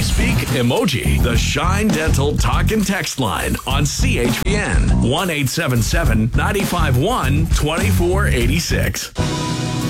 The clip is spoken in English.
Speak Emoji. The Shine Dental Talk and Text line on CHPN 1-877-951-2486.